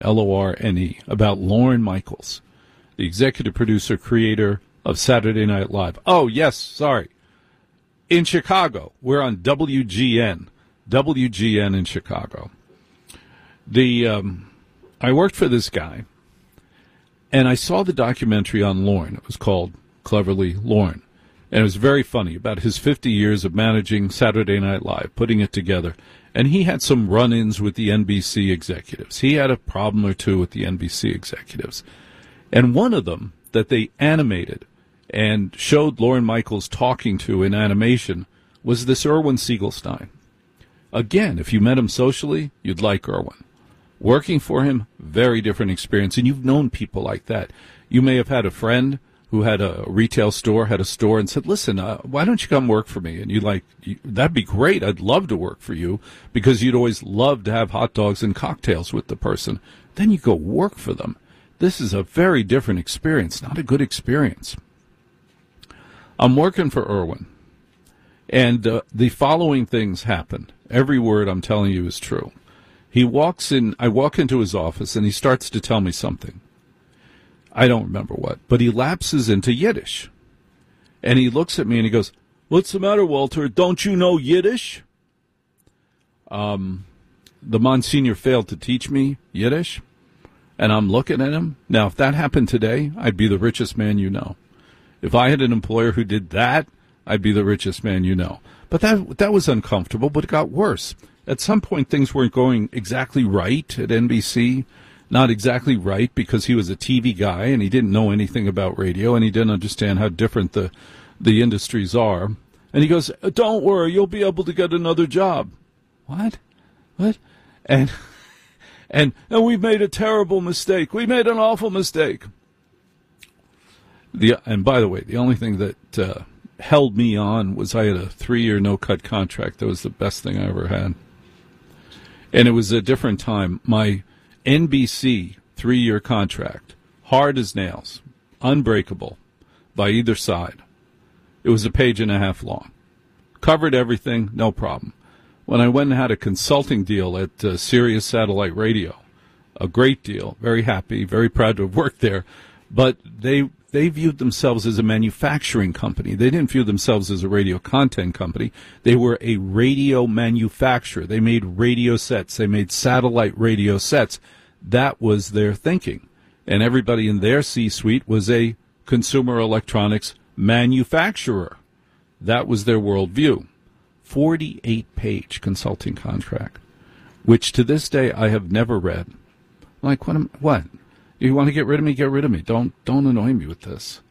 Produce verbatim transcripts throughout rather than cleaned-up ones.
L O R N E, about Lorne Michaels, the executive producer, creator of Saturday Night Live. Oh, yes, sorry. In Chicago. We're on W G N. W G N in Chicago. The um, I worked for this guy, and I saw the documentary on Lorne. It was called Cleverly Lorne. And it was very funny about his fifty years of managing Saturday Night Live, putting it together. And he had some run-ins with the N B C executives. He had a problem or two with the N B C executives. And one of them that they animated and showed Lorne Michaels talking to in animation was this Irwin Siegelstein. Again, if you met him socially, you'd like Irwin. Working for him, very different experience. And you've known people like that. You may have had a friend who had a retail store, had a store, and said, listen, uh, why don't you come work for me? And you like, you, that'd be great. I'd love to work for you, because you'd always love to have hot dogs and cocktails with the person. Then you go work for them. This is a very different experience, not a good experience. I'm working for Irwin, and uh, the following things happen. Every word I'm telling you is true. He walks in, I walk into his office, and he starts to tell me something. I don't remember what, but he lapses into Yiddish. And he looks at me and he goes, what's the matter, Walter? Don't you know Yiddish? Um, the Monsignor failed to teach me Yiddish, and I'm looking at him. Now, if that happened today, I'd be the richest man you know. If I had an employer who did that, I'd be the richest man you know. But that that was uncomfortable, but it got worse. At some point, things weren't going exactly right at N B C. Not exactly right, because he was a T V guy and he didn't know anything about radio, and he didn't understand how different the the industries are. And he goes, don't worry, you'll be able to get another job. What? What? And and and we've made a terrible mistake. We made an awful mistake. The and by the way, the only thing that uh, held me on was I had a three-year no-cut contract. That was the best thing I ever had. And it was a different time. My N B C three-year contract, hard as nails, unbreakable by either side. It was a page and a half long. Covered everything, no problem. When I went and had a consulting deal at uh, Sirius Satellite Radio, a great deal, very happy, very proud to have worked there, but they they viewed themselves as a manufacturing company. They didn't view themselves as a radio content company. They were a radio manufacturer. They made radio sets. They made satellite radio sets. That was their thinking. And everybody in their C-suite was a consumer electronics manufacturer. That was their worldview. forty-eight page consulting contract, which to this day I have never read. I'm like, what? Am, what? You want to get rid of me? Get rid of me. Don't don't annoy me with this.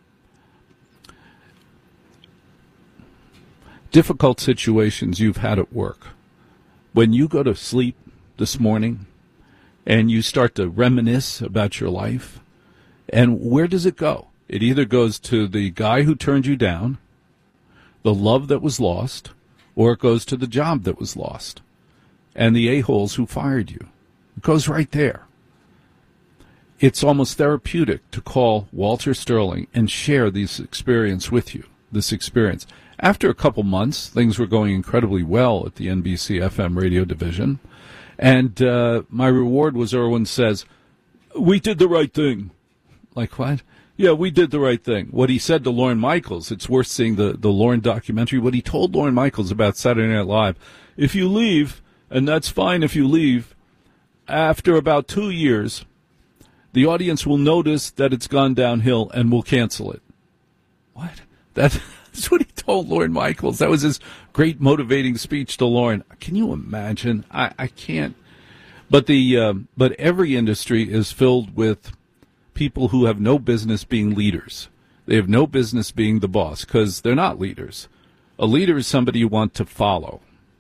Difficult situations you've had at work. When you go to sleep this morning and you start to reminisce about your life, and where does it go? It either goes to the guy who turned you down, the love that was lost, or it goes to the job that was lost, and the a-holes who fired you. It goes right there. It's almost therapeutic to call Walter Sterling and share this experience with you, this experience. After a couple months, things were going incredibly well at the N B C F M radio division, and uh, my reward was Irwin says, we did the right thing. Like, what? Yeah, we did the right thing. What he said to Lorne Michaels, it's worth seeing the, the Lorne documentary, what he told Lorne Michaels about Saturday Night Live, if you leave, and that's fine if you leave, after about two years, the audience will notice that it's gone downhill and will cancel it. What? That, that's what he told Lorne Michaels. That was his great motivating speech to Lorne. Can you imagine? I, I can't. But the uh, but every industry is filled with people who have no business being leaders. They have no business being the boss because they're not leaders. A leader is somebody you want to follow.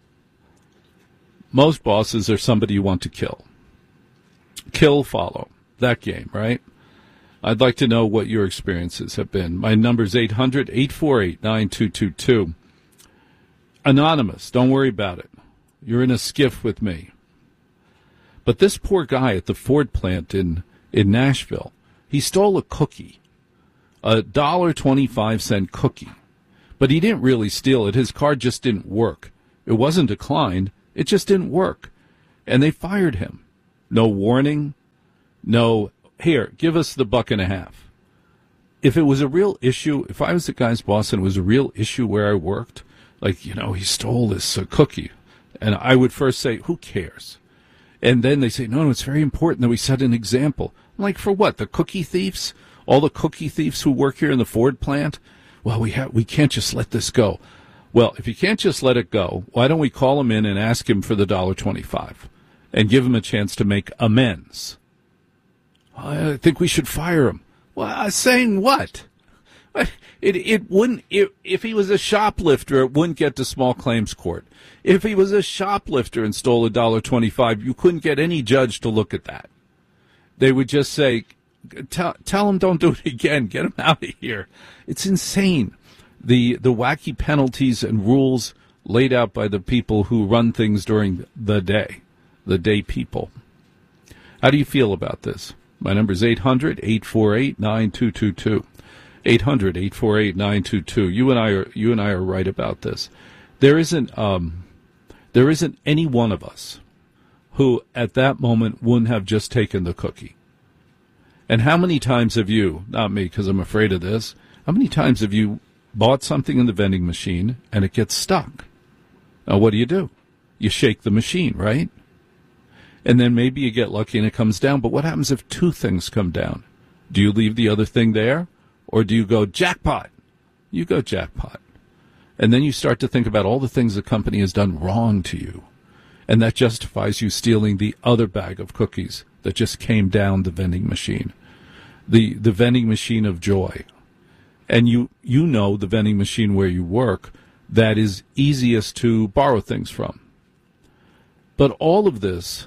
Most bosses are somebody you want to kill. Kill, follow. That game, right? I'd like to know what your experiences have been. My number's eight hundred, eight four eight, nine two two two. Anonymous, don't worry about it. You're in a skiff with me. But this poor guy at the Ford plant in, in Nashville, he stole a cookie, a one dollar and twenty-five cents cookie. But he didn't really steal it. His card just didn't work. It wasn't declined. It just didn't work. And they fired him. No warning, No, here, give us the buck and a half. If it was a real issue, if I was the guy's boss and it was a real issue where I worked, like, you know, he stole this uh, cookie, and I would first say, who cares? And then they say, no, no, it's very important that we set an example. I'm like, for what? The cookie thieves? All the cookie thieves who work here in the Ford plant? Well, we ha- we can't just let this go. Well, if you can't just let it go, why don't we call him in and ask him for the one dollar twenty-five and give him a chance to make amends? I think we should fire him. Well, saying what? It it wouldn't. It, if he was a shoplifter, it wouldn't get to small claims court. If he was a shoplifter and stole a one dollar twenty-five, you couldn't get any judge to look at that. They would just say, tell, tell him don't do it again. Get him out of here. It's insane. The, the wacky penalties and rules laid out by the people who run things during the day, the day people. How do you feel about this? My number is eight hundred, eight four eight, nine two two two. eight hundred, eight four eight, nine two two. You and I are, you and I are right about this. There isn't, um, there isn't any one of us who at that moment wouldn't have just taken the cookie. And how many times have you, not me because I'm afraid of this, how many times have you bought something in the vending machine and it gets stuck? Now what do you do? You shake the machine, right? And then maybe you get lucky and it comes down. But what happens if two things come down? Do you leave the other thing there? Or do you go jackpot? You go jackpot. And then you start to think about all the things the company has done wrong to you. And that justifies you stealing the other bag of cookies that just came down the vending machine. The the vending machine of joy. And you, you know the vending machine where you work that is easiest to borrow things from. But all of this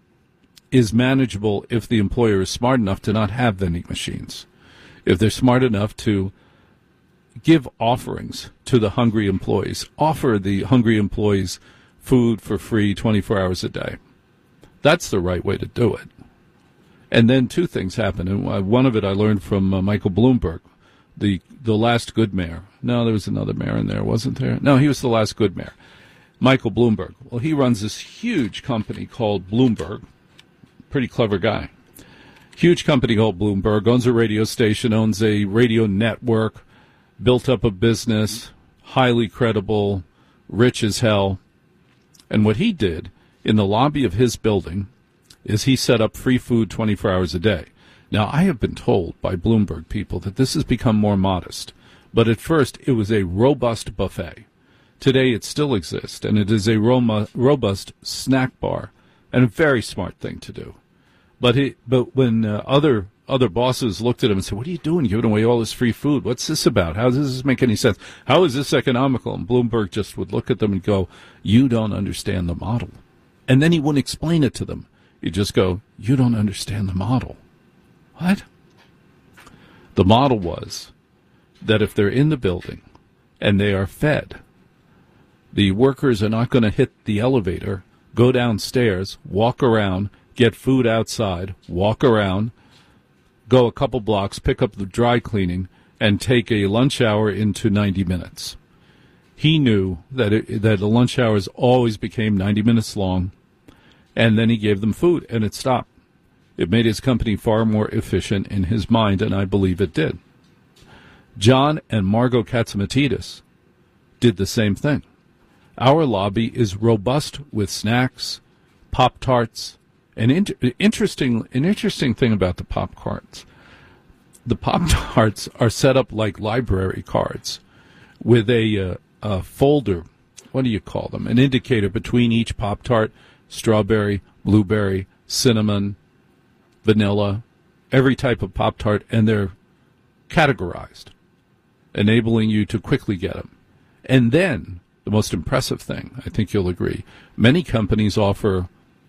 is manageable if the employer is smart enough to not have vending machines. If they're smart enough to give offerings to the hungry employees, offer the hungry employees food for free twenty-four hours a day. That's the right way to do it. And then two things happen. And one of it I learned from uh, Michael Bloomberg, the the last good mayor. No, there was another mayor in there, wasn't there? No, he was the last good mayor. Michael Bloomberg. Well, he runs this huge company called Bloomberg. Pretty clever guy. Huge company called Bloomberg, owns a radio station, owns a radio network, built up a business, highly credible, rich as hell. And what he did in the lobby of his building is he set up free food twenty-four hours a day. Now, I have been told by Bloomberg people that this has become more modest, but at first it was a robust buffet. Today it still exists, and it is a rom- robust snack bar, and a very smart thing to do. But it, but when uh, other other bosses looked at him and said, "What are you doing, giving away all this free food? What's this about? How does this make any sense? How is this economical?" And Bloomberg just would look at them and go, "You don't understand the model." And then he wouldn't explain it to them. He'd just go, "You don't understand the model." What? The model was that if they're in the building and they are fed, the workers are not going to hit the elevator, go downstairs, walk around, get food outside, walk around, go a couple blocks, pick up the dry cleaning, and take a lunch hour into ninety minutes. He knew that it, that the lunch hours always became ninety minutes long, and then he gave them food, and it stopped. It made his company far more efficient in his mind, and I believe it did. John and Margot Katzimatidis did the same thing. Our lobby is robust with snacks, Pop-Tarts. An in- interesting, an interesting thing about the Pop-Tarts, the Pop-Tarts are set up like library cards with a, uh, a folder, what do you call them, an indicator between each Pop-Tart, strawberry, blueberry, cinnamon, vanilla, every type of Pop-Tart, and they're categorized, enabling you to quickly get them. And then, the most impressive thing, I think you'll agree, many companies offer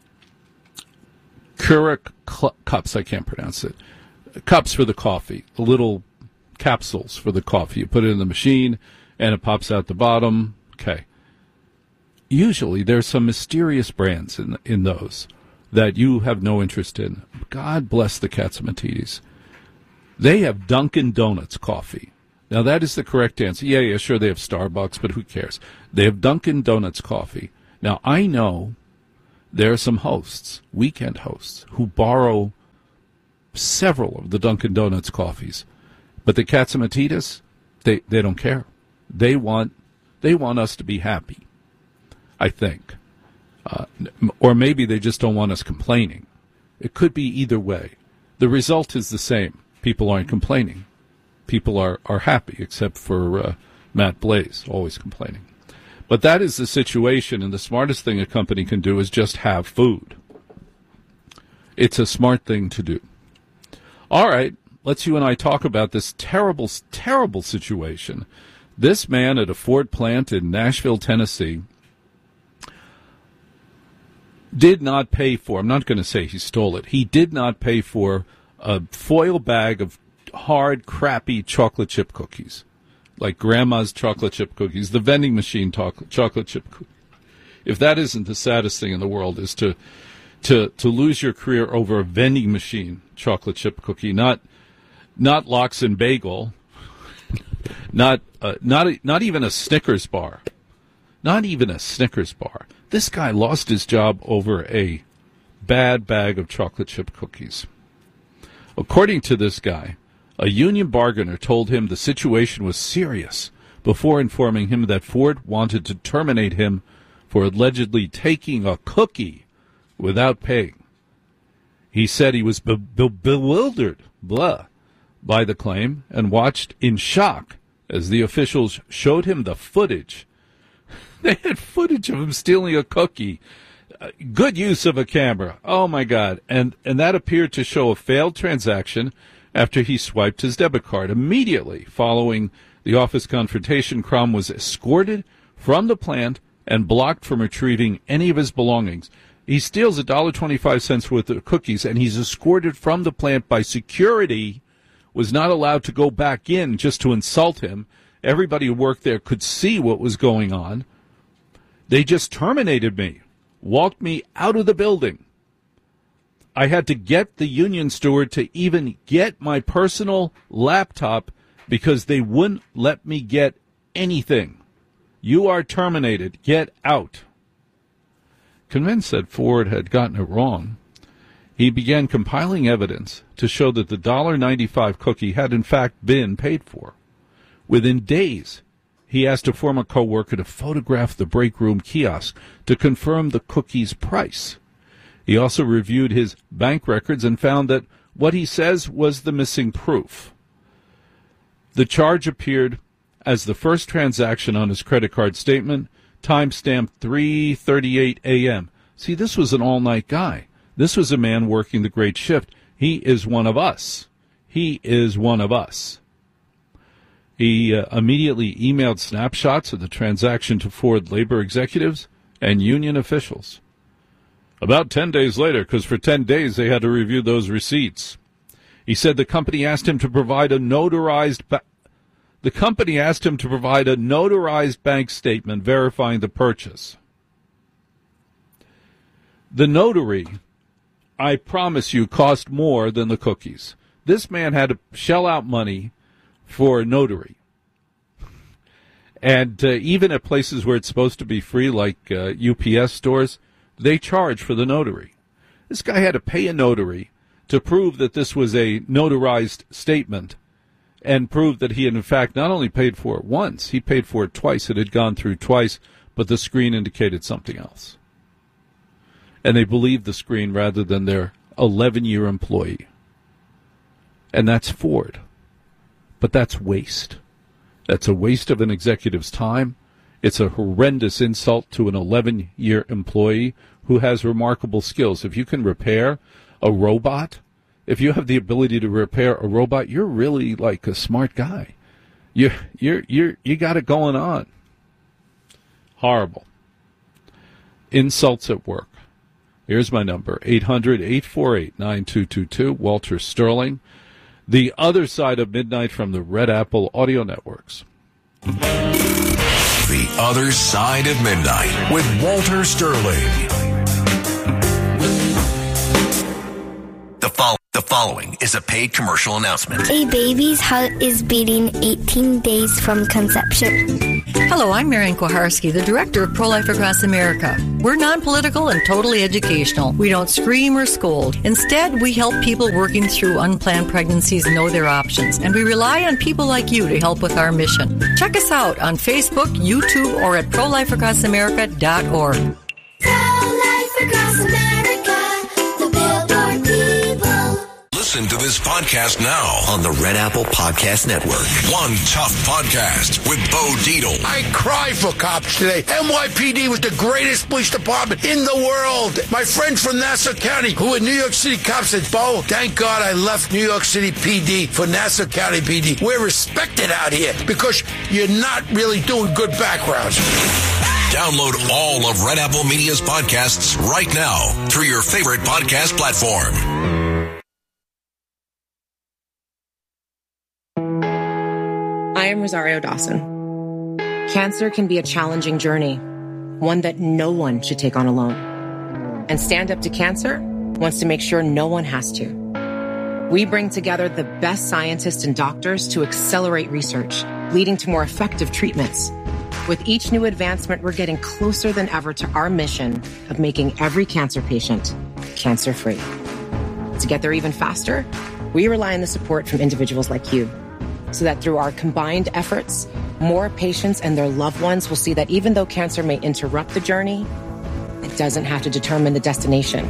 Keurig cl- cups, I can't pronounce it, cups for the coffee, the little capsules for the coffee. You put it in the machine, and it pops out the bottom. Okay. Usually, there's some mysterious brands in in those that you have no interest in. God bless the Katzimatidis. They have Dunkin' Donuts coffee. Now, that is the correct answer. Yeah, yeah, sure, they have Starbucks, but who cares? They have Dunkin' Donuts coffee. Now, I know there are some hosts, weekend hosts, who borrow several of the Dunkin' Donuts coffees. But the Catsimatidis, they, they don't care. They want they want us to be happy, I think. Uh, or maybe they just don't want us complaining. It could be either way. The result is the same. People aren't complaining. People are, are happy, except for uh, Matt Blaze, always complaining. But that is the situation, and the smartest thing a company can do is just have food. It's a smart thing to do. All right, let's you and I talk about this terrible, terrible situation. This man at a Ford plant in Nashville, Tennessee, did not pay for, I'm not going to say he stole it, he did not pay for a foil bag of hard, crappy chocolate chip cookies, like Grandma's chocolate chip cookies, the vending machine chocolate chip cookies. If that isn't the saddest thing in the world, is to to to lose your career over a vending machine chocolate chip cookie, not not Lox and Bagel, not uh, not not even a Snickers bar, not even a Snickers bar. This guy lost his job over a bad bag of chocolate chip cookies. According to this guy, a union bargainer told him the situation was serious before informing him that Ford wanted to terminate him for allegedly taking a cookie without paying. He said he was be- be- bewildered blah, by the claim and watched in shock as the officials showed him the footage. They had footage of him stealing a cookie. Uh, good use of a camera. Oh, my God. And, and that appeared to show a failed transaction after he swiped his debit card. Immediately following the office confrontation, Crom was escorted from the plant and blocked from retrieving any of his belongings. He steals one dollar and twenty-five cents worth of cookies, and he's escorted from the plant by security, was not allowed to go back in just to insult him. Everybody who worked there could see what was going on. They just terminated me, walked me out of the building. I had to get the union steward to even get my personal laptop because they wouldn't let me get anything. You are terminated. Get out. Convinced that Ford had gotten it wrong, he began compiling evidence to show that the one dollar and ninety-five cent cookie had in fact been paid for. Within days, he asked a former coworker to photograph the break room kiosk to confirm the cookie's price. He also reviewed his bank records and found that what he says was the missing proof. The charge appeared as the first transaction on his credit card statement, time-stamped three thirty-eight a.m. See, this was an all-night guy. This was a man working the great shift. He is one of us. He is one of us. He uh, immediately emailed snapshots of the transaction to Ford labor executives and union officials. About ten days later, because for ten days they had to review those receipts, he said the company asked him to provide a notarized ba- the company asked him to provide a notarized bank statement verifying the purchase. The notary, I promise you, cost more than the cookies. This man had to shell out money for a notary. And uh, even at places where it's supposed to be free, like uh, U P S stores, they charge for the notary. This guy had to pay a notary to prove that this was a notarized statement and prove that he had, in fact, not only paid for it once, he paid for it twice. It had gone through twice, but the screen indicated something else. And they believed the screen rather than their eleven-year employee. And that's Ford. But that's waste. That's a waste of an executive's time. It's a horrendous insult to an eleven-year employee who has remarkable skills. If you can repair a robot, if you have the ability to repair a robot, you're really like a smart guy. You you're you're you got it going on. Horrible. Insults at work. Here's my number, eight hundred, eight four eight, nine two two two, Walter Sterling. The Other Side of Midnight from the Red Apple Audio Networks. The Other Side of Midnight with Walter Sterling. The, fol- the following is a paid commercial announcement. A baby's heart is beating eighteen days from conception. Hello, I'm Marian Koharski, the director of Pro-Life Across America. We're non-political and totally educational. We don't scream or scold. Instead, we help people working through unplanned pregnancies know their options, and we rely on people like you to help with our mission. Check us out on Facebook, YouTube, or at pro life across america dot org. Pro-Life Across America, the Billboard people. Listen to this podcast now on the Red Apple Podcast Network. One Tough Podcast with Bo Dietl. I cry for cops today. N Y P D was the greatest police department in the world. My friend from Nassau County, who in New York City cops, said, Bo, thank God I left New York City P D for Nassau County P D. We're respected out here because you're not really doing good backgrounds. Download all of Red Apple Media's podcasts right now through your favorite podcast platform. I am Rosario Dawson. Cancer can be a challenging journey, one that no one should take on alone. And Stand Up to Cancer wants to make sure no one has to. We bring together the best scientists and doctors to accelerate research, leading to more effective treatments. With each new advancement, we're getting closer than ever to our mission of making every cancer patient cancer-free. To get there even faster, we rely on the support from individuals like you, so that through our combined efforts, more patients and their loved ones will see that even though cancer may interrupt the journey, it doesn't have to determine the destination.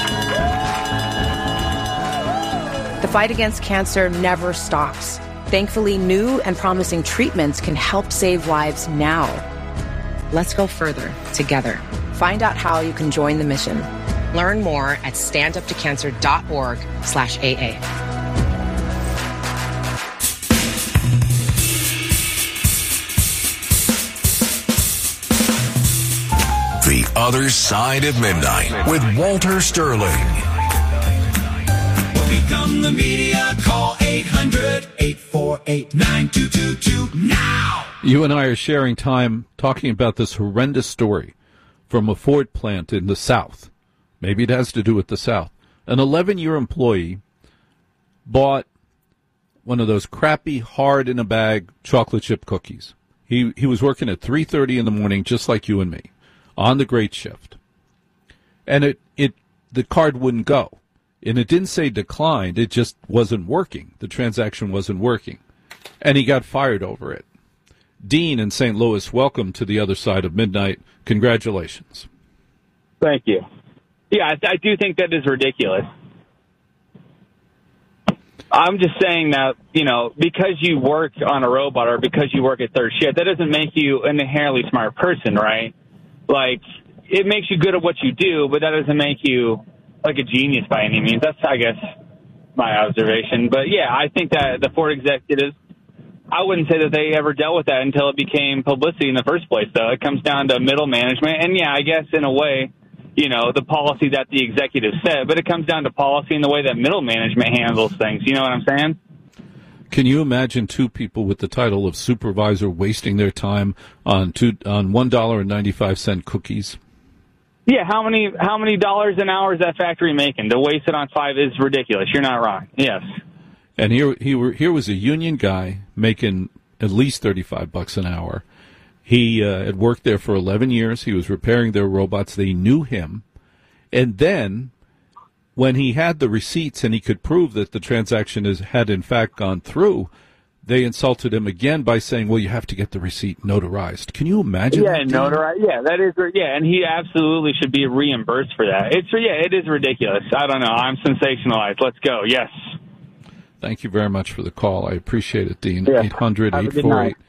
The fight against cancer never stops. Thankfully, new and promising treatments can help save lives now. Let's go further together. Find out how you can join the mission. Learn more at stand up to cancer dot org slash A A. The Other Side of Midnight with Walter Sterling. Become the media. Call eight hundred, eight four eight, nine two two two now. You and I are sharing time talking about this horrendous story from a Ford plant in the South. Maybe it has to do with the South. An eleven-year employee bought one of those crappy, hard-in-a-bag chocolate chip cookies. He he was working at three thirty in the morning, just like you and me, on the great shift. And it, it the card wouldn't go. And it didn't say declined, it just wasn't working. The transaction wasn't working. And he got fired over it. Dean in Saint Louis, welcome to the Other Side of Midnight. Congratulations. Thank you. Yeah, I, I do think that is ridiculous. I'm just saying that, you know, because you work on a robot or because you work at third shift, that doesn't make you an inherently smart person, right? Like, it makes you good at what you do, but that doesn't make you, like, a genius by any means. That's, I guess, my observation. But, yeah, I think that the Ford executives, I wouldn't say that they ever dealt with that until it became publicity in the first place, though. It comes down to middle management. And, yeah, I guess, in a way, you know, the policy that the executives set, but it comes down to policy and the way that middle management handles things. You know what I'm saying? Can you imagine two people with the title of supervisor wasting their time on two on one dollar and ninety five cent cookies? Yeah, how many how many dollars an hour is that factory making? To waste it on five is ridiculous. You're not wrong. Yes. And here he were, here was a union guy making at least thirty-five bucks an hour. He uh, had worked there for eleven years. He was repairing their robots. They knew him. And then when he had the receipts and he could prove that the transaction is, had in fact gone through, they insulted him again by saying, well, you have to get the receipt notarized. Can you imagine yeah, that? notarized. Yeah, that is, yeah, and he absolutely should be reimbursed for that. It's, yeah, it is ridiculous. I don't know. I'm sensationalized. Let's go. Yes. Thank you very much for the call. I appreciate it, Dean. Yeah. eight hundred, eight four eight.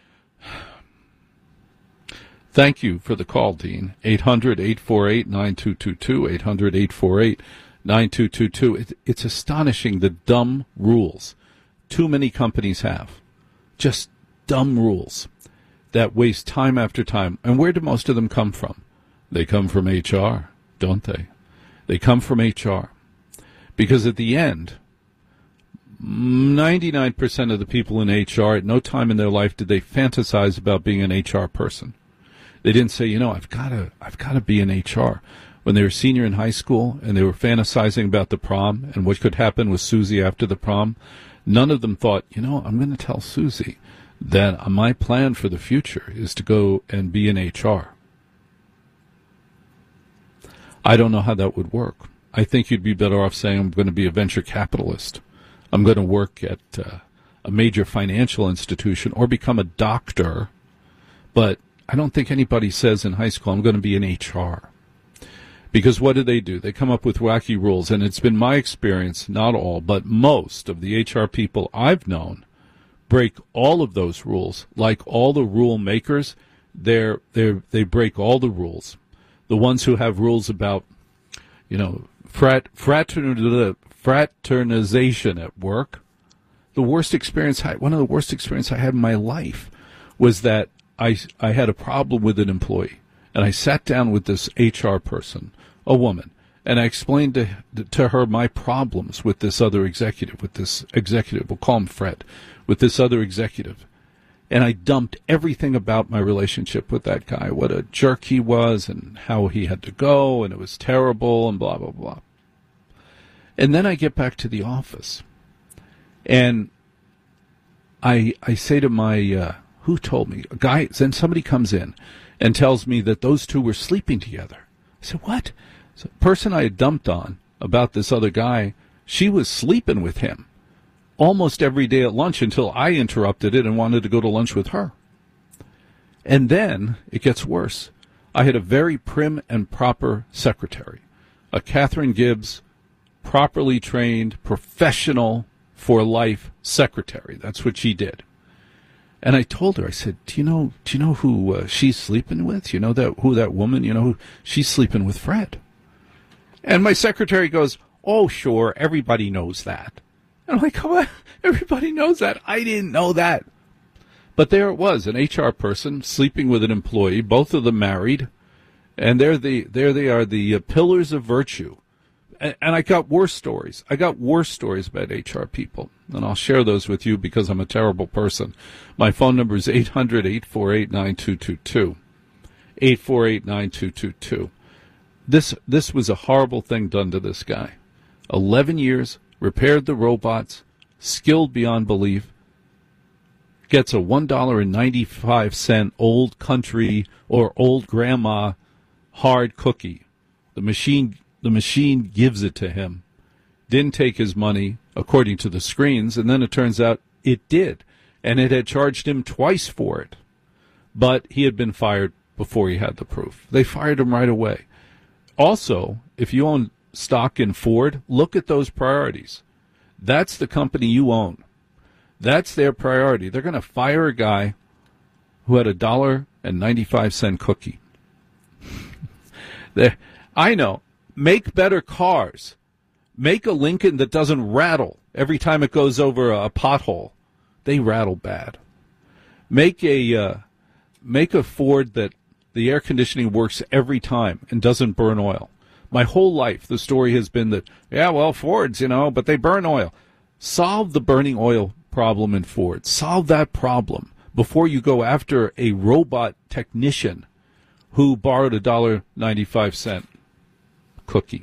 Thank you for the call, Dean. eight hundred, eight four eight, nine two two two, eight hundred, eight four eight, nine two two two. It, it's astonishing the dumb rules too many companies have. Just dumb rules that waste time after time. And where do most of them come from? They come from H R, don't they? They come from H R. Because at the end, ninety-nine percent of the people in H R, at no time in their life did they fantasize about being an H R person. They didn't say, you know, I've got to, I've got to be in H R. When they were senior in high school and they were fantasizing about the prom and what could happen with Susie after the prom, none of them thought, you know, I'm going to tell Susie then my plan for the future is to go and be in H R. I don't know how that would work. I think you'd be better off saying I'm going to be a venture capitalist. I'm going to work at uh, a major financial institution or become a doctor. But I don't think anybody says in high school, I'm going to be in H R. Because what do they do? They come up with wacky rules. And it's been my experience, not all, but most of the H R people I've known break all of those rules. Like all the rule makers, they're, they're, they break all the rules. The ones who have rules about, you know, frat, fratern, fraternization at work. The worst experience, I, one of the worst experiences I had in my life was that I, I had a problem with an employee. And I sat down with this H R person, a woman, and I explained to, to her my problems with this other executive, with this executive, we'll call him Fred, with this other executive. And I dumped everything about my relationship with that guy, what a jerk he was and how he had to go, and it was terrible, and blah, blah, blah. And then I get back to the office, and I I say to my, uh, who told me? A guy, then somebody comes in and tells me that those two were sleeping together. I said, what? So the person I had dumped on about this other guy, she was sleeping with him almost every day at lunch until I interrupted it and wanted to go to lunch with her. And then it gets worse. I had a very prim and proper secretary, a Catherine Gibbs, properly trained, professional for life secretary. That's what she did. And I told her, I said, do you know, do you know who uh, she's sleeping with? You know that who that woman, you know, who she's sleeping with Fred. And my secretary goes, oh, sure, everybody knows that. And I'm like, come on, everybody knows that. I didn't know that. But there it was, an H R person sleeping with an employee, both of them married, and there the there they are, the uh, pillars of virtue. And, and I got worse stories. I got worse stories about H R people, and I'll share those with you because I'm a terrible person. My phone number is eight hundred, eight four eight, nine two two two, eight four eight, nine two two two. This this was a horrible thing done to this guy. Eleven years. Repaired the robots, skilled beyond belief, gets a one dollar and ninety-five cents old country or old grandma hard cookie. The machine, the machine gives it to him. Didn't take his money, according to the screens, and then it turns out it did. And it had charged him twice for it. But he had been fired before he had the proof. They fired him right away. Also, if you own stock in Ford, look at those priorities. That's the company you own. That's their priority. They're going to fire a guy who had a dollar and ninety-five cent cookie. I know. Make better cars. Make a Lincoln that doesn't rattle every time it goes over a pothole. They rattle bad. Make a uh, make a Ford that the air conditioning works every time and doesn't burn oil. My whole life, the story has been that, yeah, well, Fords, you know, but they burn oil. Solve the burning oil problem in Ford. Solve that problem before you go after a robot technician who borrowed a one dollar and ninety-five cent cookie.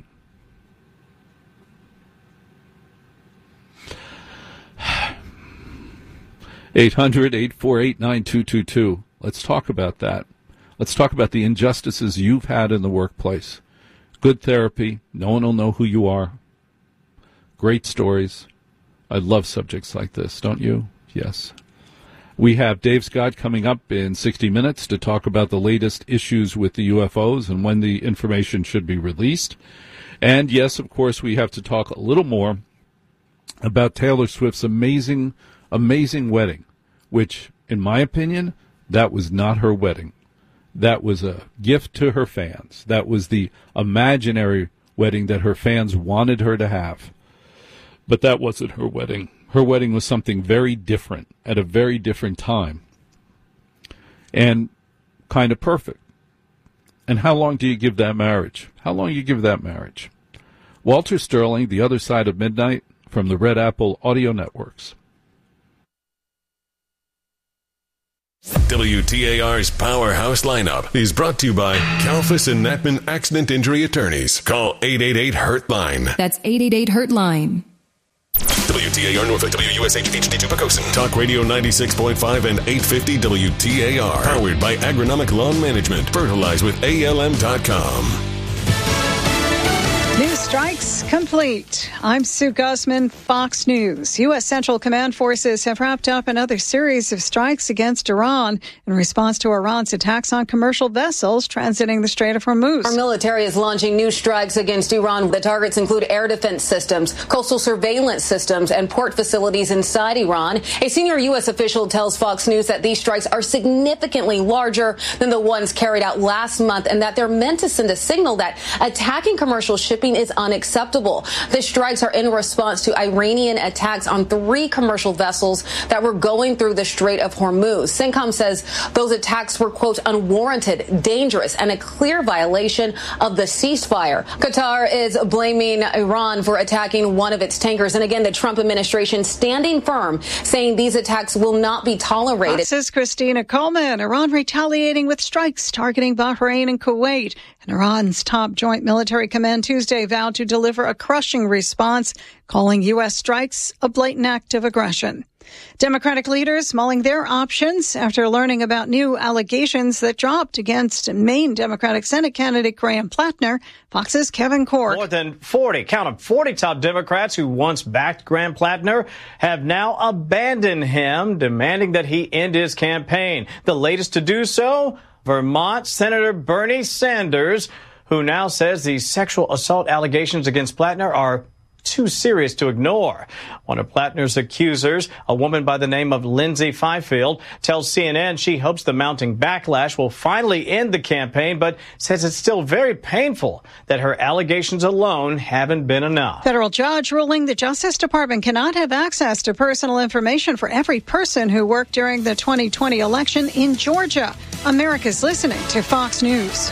eight hundred, eight four eight, nine two two two. Let's talk about that. Let's talk about the injustices you've had in the workplace. Good therapy. No one will know who you are. Great stories. I love subjects like this, don't you? Yes. We have Dave Scott coming up in sixty minutes to talk about the latest issues with the U F Os and when the information should be released. And yes, of course, we have to talk a little more about Taylor Swift's amazing, amazing wedding, which, in my opinion, that was not her wedding. That was a gift to her fans. That was the imaginary wedding that her fans wanted her to have. But that wasn't her wedding. Her wedding was something very different at a very different time. And kind of perfect. And how long do you give that marriage? How long do you give that marriage? Walter Sterling, The Other Side of Midnight, from the Red Apple Audio Networks. W T A R's Powerhouse Lineup is brought to you by Kalfas and Natman Accident Injury Attorneys. Call eight eight eight, hurt line. That's eight eight eight, hurt line. W T A R Norfolk, W U S H H D two Pocosin. Talk Radio ninety-six point five and eight fifty W T A R. Powered by Agronomic Lawn Management. Fertilize with A L M dot com. News strikes complete. I'm Sue Guzman, Fox News. U S. Central Command forces have wrapped up another series of strikes against Iran in response to Iran's attacks on commercial vessels transiting the Strait of Hormuz. Our military is launching new strikes against Iran. The targets include air defense systems, coastal surveillance systems, and port facilities inside Iran. A senior U S official tells Fox News that these strikes are significantly larger than the ones carried out last month and that they're meant to send a signal that attacking commercial shipping is unacceptable. The strikes are in response to Iranian attacks on three commercial vessels that were going through the Strait of Hormuz. CENTCOM says those attacks were, quote, unwarranted, dangerous, and a clear violation of the ceasefire. Qatar is blaming Iran for attacking one of its tankers. And again, the Trump administration standing firm, saying these attacks will not be tolerated. This is Christina Coleman. Iran retaliating with strikes targeting Bahrain and Kuwait. And Iran's top joint military command Tuesday vowed to deliver a crushing response, calling U S strikes a blatant act of aggression. Democratic leaders mulling their options after learning about new allegations that dropped against Maine Democratic Senate candidate Graham Plattner. Fox's Kevin Cork. More than forty, count them, forty top Democrats who once backed Graham Plattner have now abandoned him, demanding that he end his campaign. The latest to do so, Vermont Senator Bernie Sanders, who now says these sexual assault allegations against Plattner are too serious to ignore. One of Plattner's accusers, a woman by the name of Lindsay Fifield, tells C N N she hopes the mounting backlash will finally end the campaign, but says it's still very painful that her allegations alone haven't been enough. Federal judge ruling the Justice Department cannot have access to personal information for every person who worked during the twenty twenty election in Georgia. America's listening to Fox News.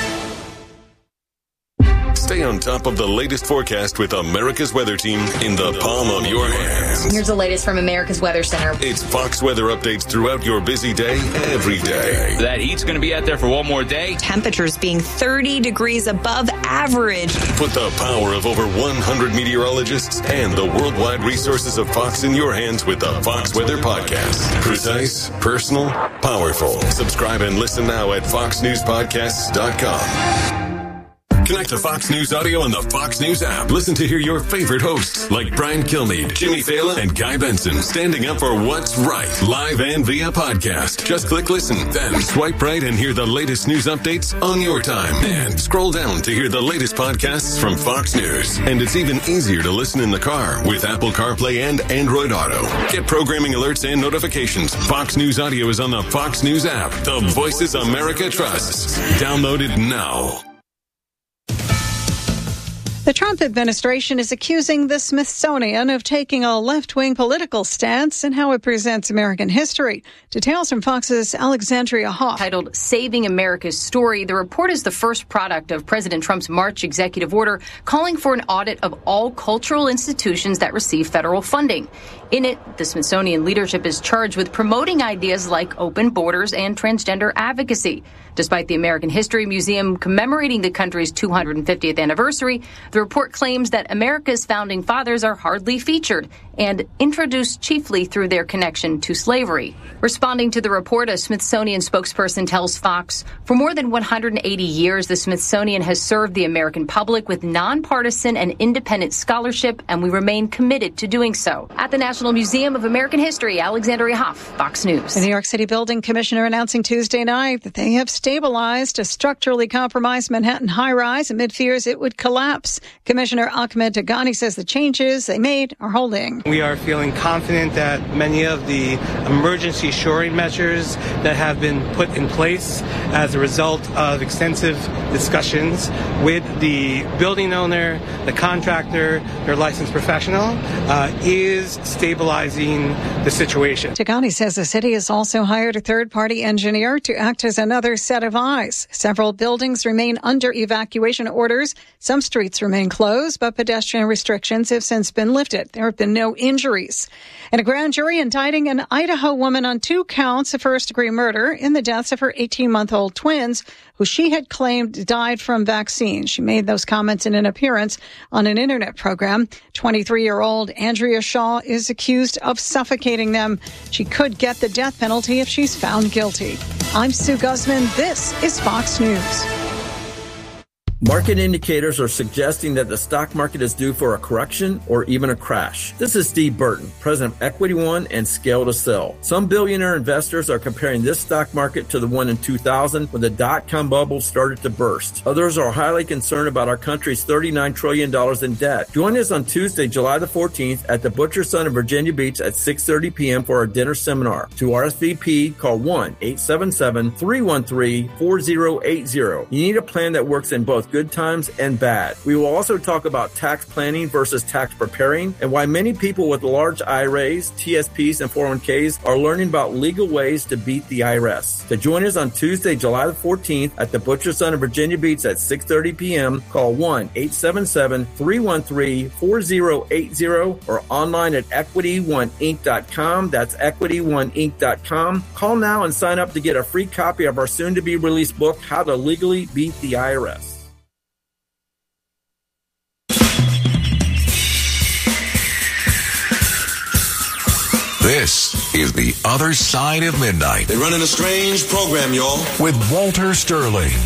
Stay on top of the latest forecast with America's Weather Team in the palm of your hands. Here's the latest from America's Weather Center. It's Fox weather updates throughout your busy day, every day. That heat's going to be out there for one more day. Temperatures being thirty degrees above average. Put the power of over one hundred meteorologists and the worldwide resources of Fox in your hands with the Fox Weather Podcast. Precise, personal, powerful. Subscribe and listen now at fox news podcasts dot com. Connect to Fox News Audio on the Fox News app. Listen to hear your favorite hosts like Brian Kilmeade, Jimmy Fallon, and Guy Benson standing up for what's right, live and via podcast. Just click listen, then swipe right and hear the latest news updates on your time. And scroll down to hear the latest podcasts from Fox News. And it's even easier to listen in the car with Apple CarPlay and Android Auto. Get programming alerts and notifications. Fox News Audio is on the Fox News app. The voices America trusts. Download it now. The Trump administration is accusing the Smithsonian of taking a left-wing political stance in how it presents American history. Details from Fox's Alexandria Hoff. Titled Saving America's Story, the report is the first product of President Trump's March executive order calling for an audit of all cultural institutions that receive federal funding. In it, the Smithsonian leadership is charged with promoting ideas like open borders and transgender advocacy. Despite the American History Museum commemorating the country's two hundred fiftieth anniversary, the report claims that America's founding fathers are hardly featured and introduced chiefly through their connection to slavery. Responding to the report, a Smithsonian spokesperson tells Fox, for more than one hundred eighty years, the Smithsonian has served the American public with nonpartisan and independent scholarship, and we remain committed to doing so. At the National Museum of American History, Alexandria Hoff, Fox News. The New York City Building Commissioner announcing Tuesday night that they have stabilized a structurally compromised Manhattan high-rise amid fears it would collapse. Commissioner Ahmed Dagani says the changes they made are holding. We are feeling confident that many of the emergency shoring measures that have been put in place as a result of extensive discussions with the building owner, the contractor, their licensed professional, uh, is stabilizing the situation. Dagani says the city has also hired a third-party engineer to act as another set of eyes. Several buildings remain under evacuation orders. Some streets remain remain closed, but pedestrian restrictions have since been lifted. There have been no injuries. And a grand jury indicting an Idaho woman on two counts of first-degree murder in the deaths of her eighteen-month-old twins, who she had claimed died from vaccines. She made those comments in an appearance on an internet program. twenty-three-year-old Andrea Shaw is accused of suffocating them. She could get the death penalty if she's found guilty. I'm Sue Guzman. This is Fox News. Market indicators are suggesting that the stock market is due for a correction or even a crash. This is Steve Burton, president of Equity One and Scale to Sell. Some billionaire investors are comparing this stock market to the one in two thousand when the dot-com bubble started to burst. Others are highly concerned about our country's thirty-nine trillion dollars in debt. Join us on Tuesday, July the fourteenth at the Butcher Son in Virginia Beach at six thirty p.m. for our dinner seminar. To R S V P, call one eight seven seven, three one three, four zero eight zero. You need a plan that works in both good times and bad. We will also talk about tax planning versus tax preparing and why many people with large I R As, T S Ps, and four oh one k's are learning about legal ways to beat the I R S. To join us on Tuesday, July the fourteenth at the Butcher Son in Virginia Beach at six thirty p.m., call one eight seven seven, three one three, four zero eight zero or online at equity one inc dot com. That's equity one inc dot com. Call now and sign up to get a free copy of our soon-to-be released book, How to Legally Beat the I R S. This is The Other Side of Midnight. They're running a strange program, y'all. With Walter Sterling.